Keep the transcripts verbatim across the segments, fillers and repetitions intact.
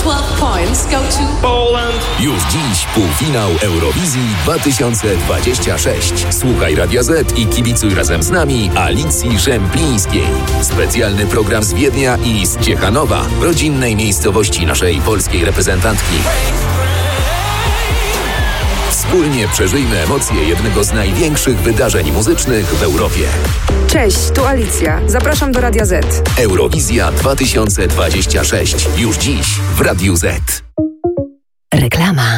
twelve points go to Poland. Już dziś półfinał Eurowizji dwa tysiące dwadzieścia sześć. Słuchaj Radia Z i kibicuj razem z nami Alicji Szemplińskiej. Specjalny program z Wiednia i z Ciechanowa, rodzinnej miejscowości naszej polskiej reprezentantki. Wspólnie przeżyjmy emocje jednego z największych wydarzeń muzycznych w Europie. Cześć, tu Alicja. Zapraszam do Radia Z. Eurowizja dwa tysiące dwadzieścia sześć. Już dziś w Radiu Z. Reklama.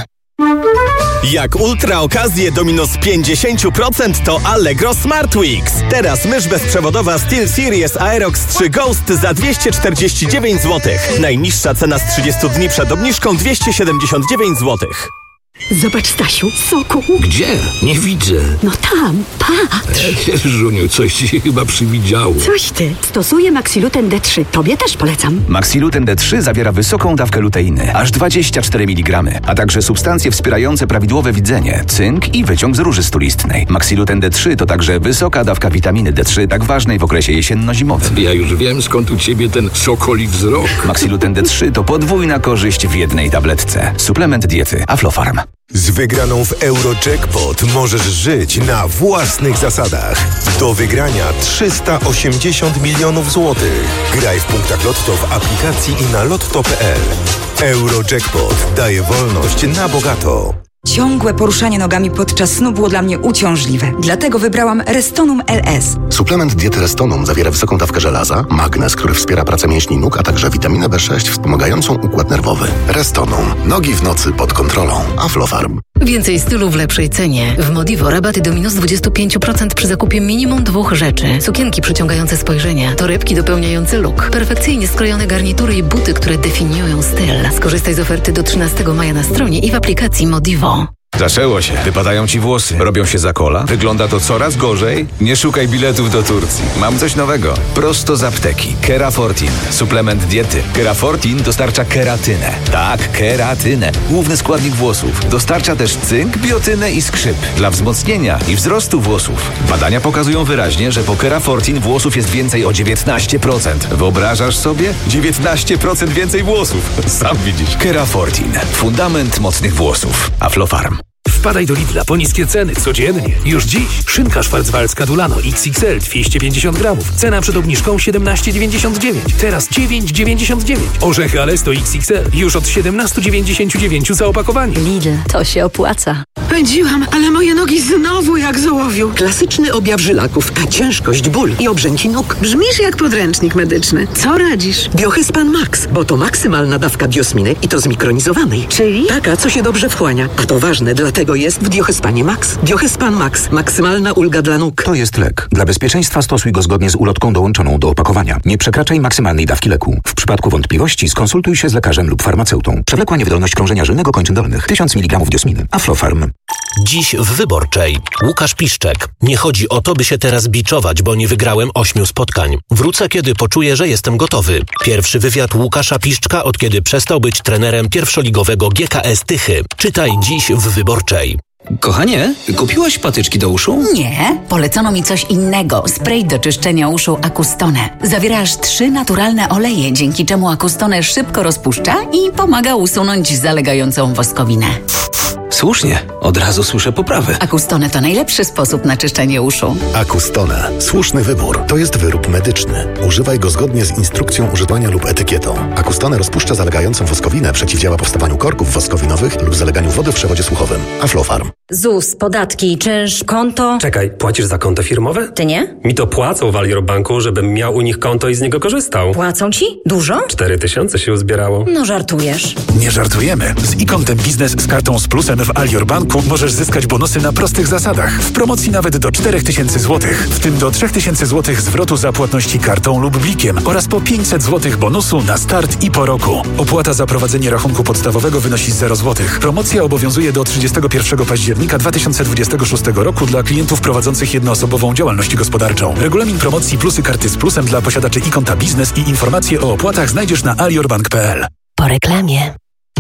Jak ultra okazje do minus pięćdziesiąt procent to Allegro Smart Weeks. Teraz mysz bezprzewodowa SteelSeries Aerox trzy Ghost za dwieście czterdzieści dziewięć złotych. Najniższa cena z trzydziestu dni przed obniżką dwieście siedemdziesiąt dziewięć złotych. Zobacz, Stasiu, soku. Gdzie? Nie widzę. No tam, patrz. Żuniu, coś ci się chyba przywidziało. Coś ty. Stosuję Maxiluten D trzy. Tobie też polecam. Maxiluten D trzy zawiera wysoką dawkę luteiny, aż dwadzieścia cztery miligramy, a także substancje wspierające prawidłowe widzenie, cynk i wyciąg z róży stulistnej. Maxiluten D trzy to także wysoka dawka witaminy D trzy, tak ważnej w okresie jesienno-zimowym. Ja już wiem, skąd u ciebie ten sokoli wzrok. Maxiluten D trzy to podwójna korzyść w jednej tabletce. Suplement diety Aflofarm. Z wygraną w Eurojackpot możesz żyć na własnych zasadach. Do wygrania trzysta osiemdziesiąt milionów złotych. Graj w punktach Lotto w aplikacji i na lotto kropka p l. Eurojackpot daje wolność na bogato. Ciągłe poruszanie nogami podczas snu było dla mnie uciążliwe. Dlatego wybrałam Restonum L S. Suplement diety Restonum zawiera wysoką dawkę żelaza, magnez, który wspiera pracę mięśni nóg, a także witaminę B sześć wspomagającą układ nerwowy. Restonum. Nogi w nocy pod kontrolą. Aflofarm. Więcej stylu w lepszej cenie. W Modivo rabaty do minus dwadzieścia pięć procent przy zakupie minimum dwóch rzeczy. Sukienki przyciągające spojrzenia, torebki dopełniające look, perfekcyjnie skrojone garnitury i buty, które definiują styl. Skorzystaj z oferty do trzynastego maja na stronie i w aplikacji Modivo. Zaczęło się. Wypadają ci włosy. Robią się za kola. Wygląda to coraz gorzej. Nie szukaj biletów do Turcji. Mam coś nowego. Prosto z apteki. Kerafortin. Suplement diety. Kerafortin dostarcza keratynę. Tak, keratynę. Główny składnik włosów. Dostarcza też cynk, biotynę i skrzyp. Dla wzmocnienia i wzrostu włosów. Badania pokazują wyraźnie, że po Kerafortin włosów jest więcej o dziewiętnaście procent. Wyobrażasz sobie? dziewiętnaście procent więcej włosów. Sam widzisz. Kerafortin. Fundament mocnych włosów. Aflofarm. Wpadaj do Lidla po niskie ceny codziennie. Już dziś szynka szwarcwaldzka Dulano X X L dwieście pięćdziesiąt gramów. Cena przed obniżką siedemnaście dziewięćdziesiąt dziewięć. Teraz dziewięć dziewięćdziesiąt dziewięć. Orzechy Alesto X X L już od siedemnaście dziewięćdziesiąt dziewięć za opakowanie. Lidl, to się opłaca. Pędziłam, ale moje nogi znowu jak z ołowiu. Klasyczny objaw żylaków, a ciężkość, ból i obrzęki nóg. Brzmisz jak podręcznik medyczny. Co radzisz? Biohyspan Max, bo to maksymalna dawka biosminy i to zmikronizowanej. Czyli? Taka, co się dobrze wchłania. A to ważne, dlatego jest w Biohyspanie Max. Biohyspan Max. Maksymalna ulga dla nóg. To jest lek. Dla bezpieczeństwa stosuj go zgodnie z ulotką dołączoną do opakowania. Nie przekraczaj maksymalnej dawki leku. W przypadku wątpliwości skonsultuj się z lekarzem lub farmaceutą. Przewlekła niewydolność krążenia żylnego kończyn dolnych. tysiąc miligramów diosminy. Aflofarm. Dziś w Wyborczej. Łukasz Piszczek. Nie chodzi o to, by się teraz biczować, bo nie wygrałem ośmiu spotkań. Wrócę, kiedy poczuję, że jestem gotowy. Pierwszy wywiad Łukasza Piszczka, od kiedy przestał być trenerem pierwszoligowego G K S Tychy. Czytaj dziś w Wyborczej. Kochanie, kupiłaś patyczki do uszu? Nie, polecono mi coś innego. Spray do czyszczenia uszu Acustone. Zawiera aż trzy naturalne oleje, dzięki czemu Acustone szybko rozpuszcza i pomaga usunąć zalegającą woskowinę. Słusznie, od razu słyszę poprawę. Acustone to najlepszy sposób na czyszczenie uszu. Acustone. Słuszny wybór. To jest wyrób medyczny. Używaj go zgodnie z instrukcją używania lub etykietą. Acustone rozpuszcza zalegającą woskowinę, przeciwdziała powstawaniu korków woskowinowych lub zaleganiu wody w przewodzie słuchowym. Aflofarm. Z U S, podatki, czynsz, konto... Czekaj, płacisz za konto firmowe? Ty nie? Mi to płacą w Alior Banku, żebym miał u nich konto i z niego korzystał. Płacą ci? Dużo? Cztery tysiące się uzbierało. No żartujesz. Nie żartujemy. Z e-kontem biznes z kartą z plusem w Alior Banku możesz zyskać bonusy na prostych zasadach. W promocji nawet do cztery tysiące złotych, w tym do trzy tysiące złotych zwrotu za płatności kartą lub blikiem oraz po pięćset złotych bonusu na start i po roku. Opłata za prowadzenie rachunku podstawowego wynosi zero złotych. Promocja obowiązuje do trzydziestego pierwszego października dwa tysiące dwudziestego szóstego roku dla klientów prowadzących jednoosobową działalność gospodarczą. Regulamin promocji plusy karty z plusem dla posiadaczy e-konta biznes i informacje o opłatach znajdziesz na aliorbank kropka p l. Po reklamie.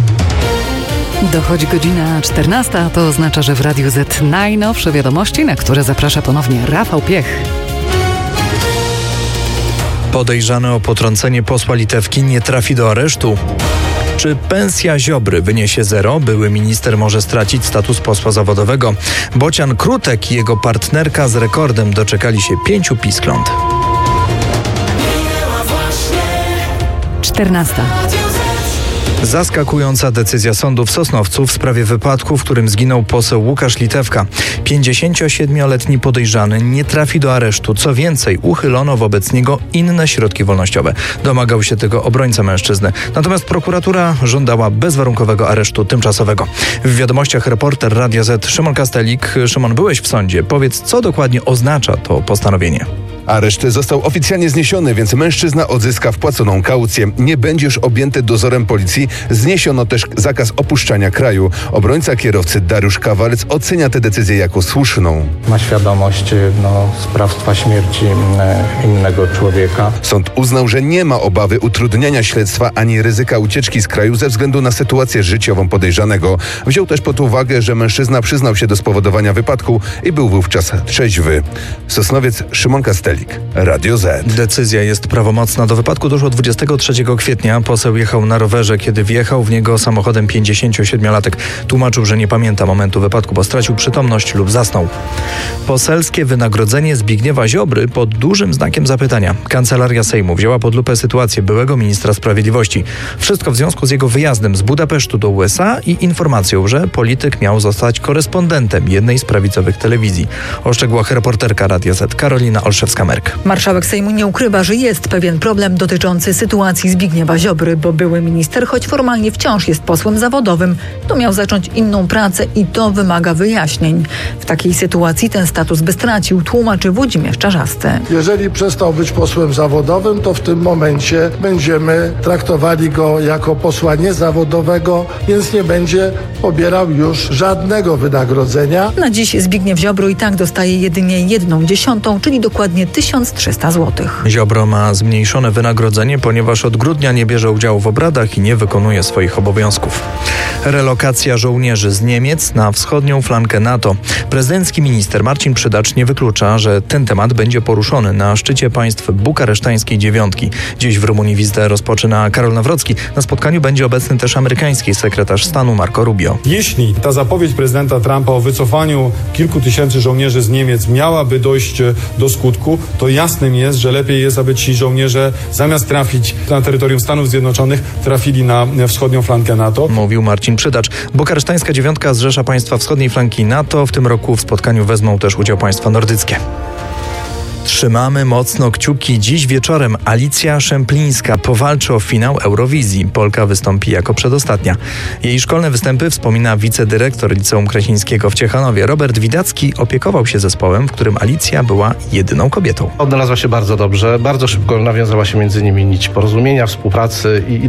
Dochodzi godzina czternasta, to oznacza, że w Radiu Z najnowsze wiadomości, na które zaprasza ponownie Rafał Piech. Podejrzany o potrącenie posła Litewki nie trafi do aresztu. Czy pensja Ziobry wyniesie zero? Były minister może stracić status posła zawodowego. Bocian Krutek i jego partnerka z rekordem doczekali się pięciu piskląt. czternasta. Zaskakująca decyzja sądu w Sosnowcu w sprawie wypadku, w którym zginął poseł Łukasz Litewka. pięćdziesięciosiedmioletni podejrzany nie trafi do aresztu. Co więcej, uchylono wobec niego inne środki wolnościowe. Domagał się tego obrońca mężczyzny. Natomiast prokuratura żądała bezwarunkowego aresztu tymczasowego. W wiadomościach reporter Radia Z Szymon Kastelik. Szymon, byłeś w sądzie. Powiedz, co dokładnie oznacza to postanowienie? Areszt został oficjalnie zniesiony, więc mężczyzna odzyska wpłaconą kaucję. Nie będzie już objęty dozorem policji. Zniesiono też zakaz opuszczania kraju. Obrońca kierowcy Dariusz Kawalec ocenia tę decyzję jako słuszną. Ma świadomość no, sprawstwa śmierci innego człowieka. Sąd uznał, że nie ma obawy utrudniania śledztwa ani ryzyka ucieczki z kraju ze względu na sytuację życiową podejrzanego. Wziął też pod uwagę, że mężczyzna przyznał się do spowodowania wypadku i był wówczas trzeźwy. Sosnowiec, Szymon Kastelik. Radio Z. Decyzja jest prawomocna. Do wypadku doszło dwudziestego trzeciego kwietnia. Poseł jechał na rowerze, kiedy wjechał w niego samochodem pięćdziesięciosiedmiolatek. Tłumaczył, że nie pamięta momentu wypadku, bo stracił przytomność lub zasnął. Poselskie wynagrodzenie Zbigniewa Ziobry pod dużym znakiem zapytania. Kancelaria Sejmu wzięła pod lupę sytuację byłego ministra sprawiedliwości. Wszystko w związku z jego wyjazdem z Budapesztu do U S A i informacją, że polityk miał zostać korespondentem jednej z prawicowych telewizji. O szczegółach reporterka Radia Z Karolina Olszewska. Marszałek Sejmu nie ukrywa, że jest pewien problem dotyczący sytuacji Zbigniewa Ziobry, bo były minister, choć formalnie wciąż jest posłem zawodowym, to miał zacząć inną pracę i to wymaga wyjaśnień. W takiej sytuacji ten status by stracił, tłumaczy Włodzimierz Czarzasty. Jeżeli przestał być posłem zawodowym, to w tym momencie będziemy traktowali go jako posła niezawodowego, więc nie będzie pobierał już żadnego wynagrodzenia. Na dziś Zbigniew Ziobro i tak dostaje jedynie jedną dziesiątą, czyli dokładnie tysiąc trzysta złotych. Ziobro ma zmniejszone wynagrodzenie, ponieważ od grudnia nie bierze udziału w obradach i nie wykonuje swoich obowiązków. Relokacja żołnierzy z Niemiec na wschodnią flankę NATO. Prezydencki minister Marcin Przydacz nie wyklucza, że ten temat będzie poruszony na szczycie państw bukaresztańskiej dziewiątki. Dziś w Rumunii wizytę rozpoczyna Karol Nawrocki. Na spotkaniu będzie obecny też amerykański sekretarz stanu Marco Rubio. Jeśli ta zapowiedź prezydenta Trumpa o wycofaniu kilku tysięcy żołnierzy z Niemiec miałaby dojść do skutku, to jasnym jest, że lepiej jest, aby ci żołnierze zamiast trafić na terytorium Stanów Zjednoczonych, trafili na wschodnią flankę NATO. Mówił Marcin Przydacz. Bukaresztańska dziewiątka zrzesza państwa wschodniej flanki NATO. W tym roku w spotkaniu wezmą też udział państwa nordyckie. Trzymamy mocno kciuki. Dziś wieczorem Alicja Szemplińska powalczy o finał Eurowizji. Polka wystąpi jako przedostatnia. Jej szkolne występy wspomina wicedyrektor Liceum Krasińskiego w Ciechanowie. Robert Widacki opiekował się zespołem, w którym Alicja była jedyną kobietą. Odnalazła się bardzo dobrze. Bardzo szybko nawiązała się między nimi nić porozumienia, współpracy i